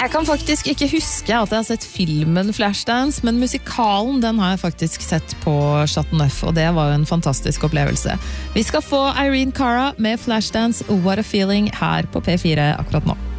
Jeg kan faktisk ikke huske at jeg har sett filmen Flashdance, men musikalen den har jeg faktisk sett på Chateau Neuf, og det var jo en fantastisk opplevelse. Vi skal få Irene Cara med Flashdance, What a Feeling her på P4 akkurat nå.